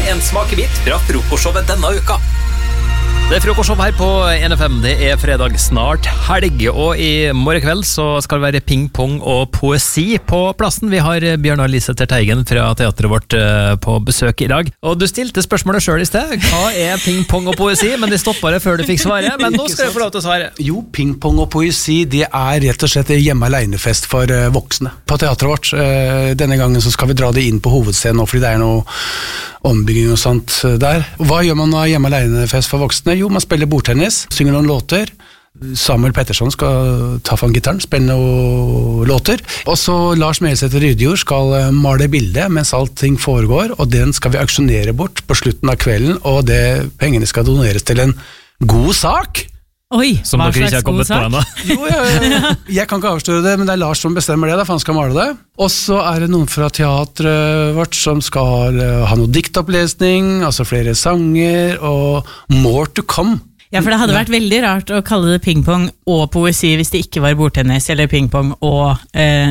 en smakebit fra frokostshowet denne uka. Det frokostshow her på NFM. Det fredag, snart helg, og i morgen kveld så skal det være ping-pong og poesi på plassen. Vi har Bjørnar Liseter Teigen fra teatret vårt på besøk i dag. Og du stilte spørsmålet selv i sted. Hva ping-pong og poesi? Men de stoppet det før du fikk svare. Men nå skal du få lov til å svare. Jo, ping-pong og poesi, det rett og slett hjemme alene-fest for voksne på teatret vårt. Denne gangen så skal vi dra det inn på hovedscenen nå, fordi det noe ombygging og sånt der. Hva gjør man av hjemme alene-fest for voksne? Jo, man spiller bordtennis, synger noen låter. Samuel Petterson skal ta fram gitaren, spille noen låter. Og så Lars Melsæter Rydjord skal male bildet mens allting foregår, og den skal vi auksjonere bort på slutten av kvelden, og pengene skal doneres til en god sak. Oi, som hva dere ikke har kommet på ennå. Jo, jeg kan ikke avsløre det, men det Lars som bestemmer det, for han skal male det. Og så det noen fra teatret vårt som skal ha noe diktopplesning, altså flere sanger, og more to come. Ja, for det hadde vært veldig rart å kalle det pingpong og poesi hvis det ikke var bordtennis, eller pingpong og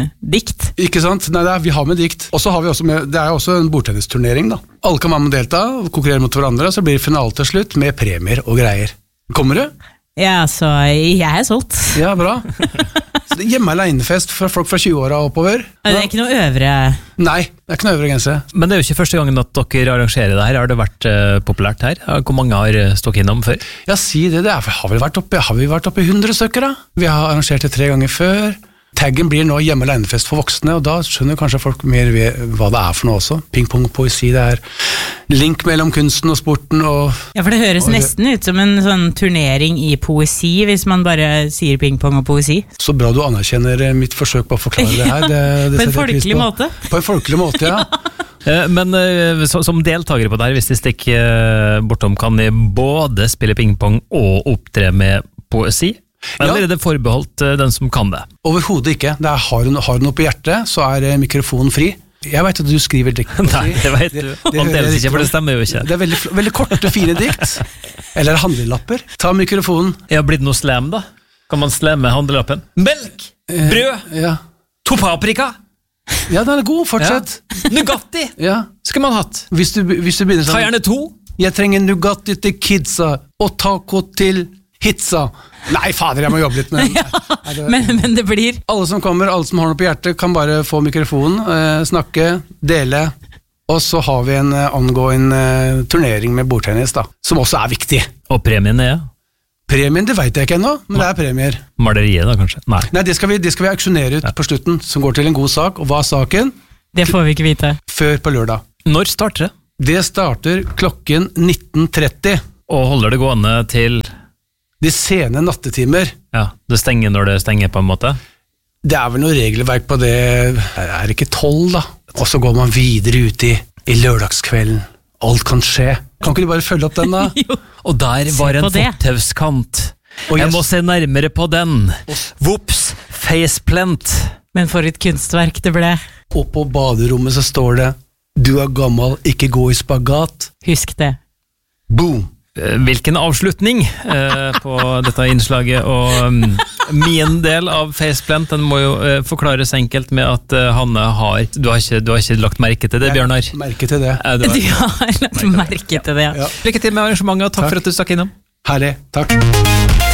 dikt. Ikke sant? Nei, vi har med dikt. Og så har vi også med, det også en bordtennisturnering da. Alle kan være med å delta, konkurrere mot hverandre, så blir det finale til slutt med premier og greier. Kommer du? Ja, så jeg solgt. Ja, bra. Så det hjemme alene-fest for folk fra 20-åra oppover. Det ikke noe øvre... Nei, det ikke noe øvre grense. Men det jo ikke første gangen at dere arrangerer det her. Har det vært populært her? Hvor mange har stått innom før? Ja, si det. Har vi vært oppe i 100 stykker da? Vi har arrangert det 3 ganger før. Taggen blir nå hjemme alene-fest for voksne, og da skjønner kanskje folk mer hva det for noe også. Ping-pong og poesi, det link mellom kunsten og sporten. Ja, for det høres nesten ut som en sånn turnering i poesi, hvis man bare sier ping-pong og poesi. Så bra du anerkjenner mitt forsøk på å forklare det her. Det på en folkelig måte. På en folkelig måte, ja. Men som deltakere på det her, hvis de stikker bortom, kan de både spille ping-pong og opptre med poesi? Eller det forbeholdt den som kan det? Overhodet ikke. Har du noe på hjertet, så mikrofonen fri. Jeg vet at du skriver dikt. Nei, det vet du. Aldeles ikke, for det stemmer jo ikke. Det veldig korte, fine dikt. Eller handlelapper. Ta mikrofonen. Jeg har blitt noe slam da. Kan man slamme handlelappen? Melk! Brød! Topaprika! Ja, den god, fortsett. Nugatti! Skal man hatt. Hvis du begynner sånn. Ta gjerne 2. Jeg trenger Nugatti til kidsa, og taco til hitsa. Nei, fader, jeg må jobbe litt med det. Men det blir... Alle som kommer, alle som har noe på hjertet, kan bare få mikrofonen, snakke, dele, og så har vi en angående turnering med bordtennis da, som også viktig. Og premien Premien, det vet jeg ikke ennå, men det premier. Maleriet da, kanskje? Nei, det skal vi auksjonere ut på slutten, som går til en god sak, og hva saken? Det får vi ikke vite. Før på lørdag. Når starter det? Det starter klokken 19:30. Og holder det gående til... De sene nattetimer. Ja, det stenger når det stenger på en måte? Det vel noe regelverk på det, det ikke 12 da. Og så går man videre ut i lørdagskvelden. Alt kan skje. Kan ikke du bare følge opp den da? Og der var en fortauskant. Jeg må se nærmere på den. Vops, faceplant. Men for et kunstverk det ble. Og på baderommet så står det, du gammel, ikke gå i spagat. Husk det. Boom. Hvilken avslutning på dette innslaget, og min del av faceplant, den må jo forklares enkelt med at Hanne du har ikke lagt merke til det, Bjørnar? Merke til det. Du har lagt merke til det, ja. Lykke til med arrangementet, og takk for at du stakk innom. Herlig, takk.